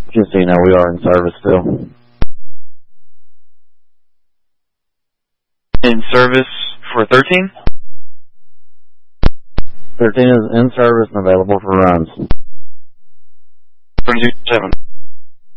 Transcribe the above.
Just so you know, we are in service still. In service for 13? 13 is in service and available for runs. 22-7.